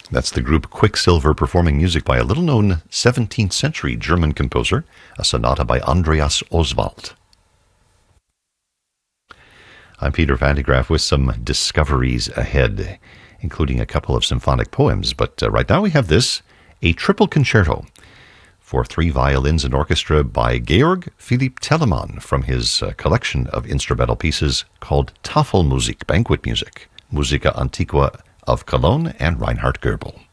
That's the group Quicksilver performing music by a little-known 17th century German composer, a sonata by Andreas Oswald. I'm Peter Van de Graaff with some discoveries ahead, including a couple of symphonic poems. But right now we have this, a triple concerto for 3 violins and orchestra by Georg Philipp Telemann from his collection of instrumental pieces called Tafelmusik, banquet music, Musica Antiqua of Cologne and Reinhard Goebel.